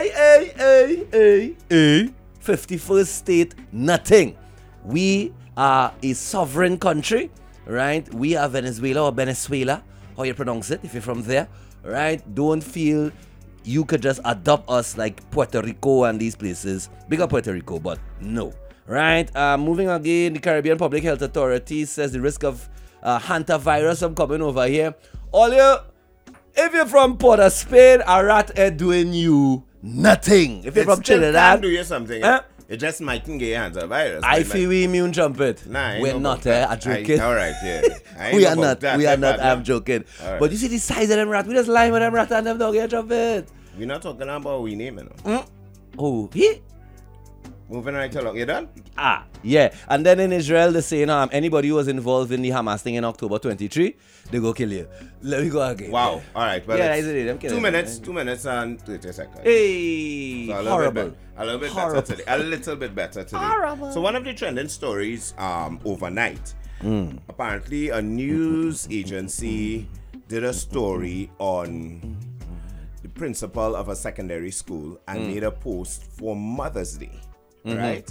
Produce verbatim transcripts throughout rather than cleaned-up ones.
hey, hey, hey, hey, hey. fifty-first state, nothing. We are a sovereign country, right? We are Venezuela or Venezuela, how you pronounce it if you're from there, right? Don't feel you could just adopt us like Puerto Rico and these places. Bigger Puerto Rico, but no. Right? Uh, moving again, the Caribbean Public Health Authority says the risk of uh, hantavirus from coming over here. All you, if you're from Port of Spain, a rat are doing you nothing. If you're It from still Trinidad, can do you something. Huh? It just mightn't get you hantavirus. I It feel might- we immune trumpet. Nah, I ain't We're know not, about eh? that. I'm joking. I- all right, yeah. I ain't We know are about not, that, we eh, are not, but, I'm yeah. joking. All right. But you see the size of them rat, we just lie with them rat and them don't get trumpet. We're not talking about we name it. No. Mm. Oh, he? Moving right along. You done? Ah, yeah. And then in Israel, they're saying um, anybody who was involved in the Hamas thing in October twenty-three, they go kill you. Let me go again. Wow. All right. Well, Yeah, it's that's it. I'm kidding. two minutes. Two minutes and thirty seconds. Hey, So a little horrible. Bit better, a little bit Horrible. better today. A little bit better today. Horrible. So one of the trending stories um, overnight, Mm. apparently a news agency did a story on the principal of a secondary school and Mm. made a post for Mother's Day, Mm-hmm. right?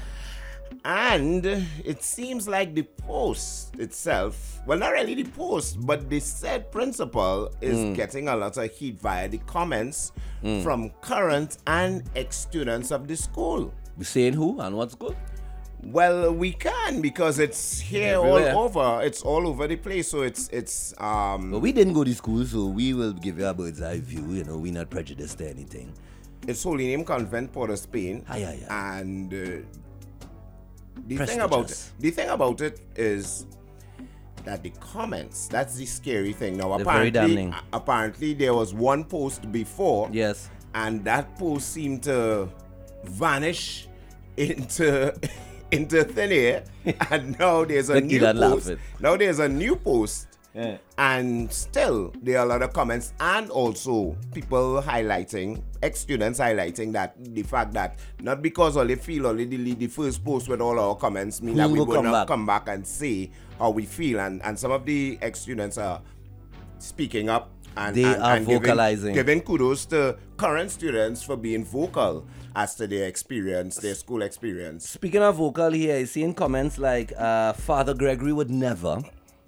And it seems like the post itself, well, not really the post, but the said principal is Mm. getting a lot of heat via the comments from current and ex-students of the school. We saying who and what's good? Well, we can because it's here Everywhere. all over. It's all over the place. So it's it's um But we didn't go to school, so we will give you a bird's eye view. You know, we're not prejudiced to anything. it's Holy Name Convent, Port of Spain. Aye, aye, aye. And uh, the thing about it, Prestigious. the thing about it is that the comments, that's the scary thing. Now They're very apparently damning. a- apparently there was one post before, Yes. and that post seemed to vanish into into thin air, and now there's a Look, new you done post. laughing. Now there's a new post, Yeah. and still there are a lot of comments, and also people highlighting, ex-students highlighting that the fact that not because all they feel or they delete the first post with all our comments mean We that we will will come not back. come back and say how we feel, and and some of the ex-students are speaking up. And, They and, are and giving- vocalizing. Giving kudos to current students for being vocal as to their experience, their school experience. Speaking of vocal here, I see in comments like uh, Father Gregory would never.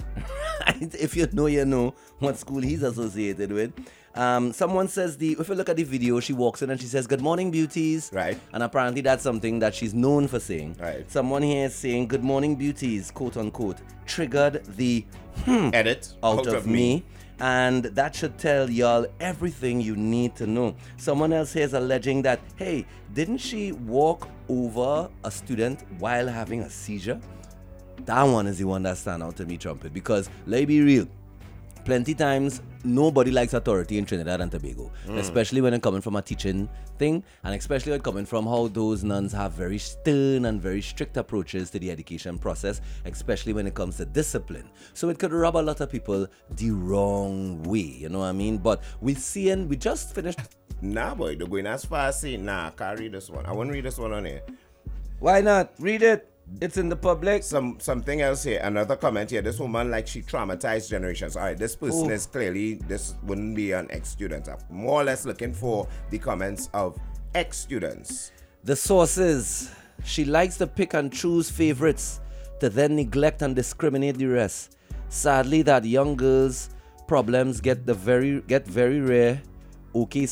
If you know, you know what school he's associated with. Um, someone says the if you look at the video, she walks in and she says, "Good morning, beauties." Right. And apparently that's something that she's known for saying. Right. Someone here is saying, "Good morning, beauties," quote unquote, triggered the hmm Edit out, of, me. And that should tell y'all everything you need to know. Someone else here is alleging that, hey, didn't she walk over a student while having a seizure? That one is the one that stand out to me, Trumpet, because let's be real. Plenty times, nobody likes authority in Trinidad and Tobago, especially when it's coming from a teaching thing, and especially when it's coming from how those nuns have very stern and very strict approaches to the education process, especially when it comes to discipline. So it could rub a lot of people the wrong way, you know what I mean? But we're seeing, we just finished. Nah, boy, they're going as far as saying, nah, I can't read this one. I won't read this one on here. Why not? Read it. It's in the public. Some something else here. Another comment here. This woman, like, she traumatized generations. All right, this person Ooh. is clearly, this wouldn't be an ex-student. I'm more or less looking for the comments of ex-students. The sources. She likes to pick and choose favorites to then neglect and discriminate the rest. Sadly, that young girls' problems get the very get very rare. Okay,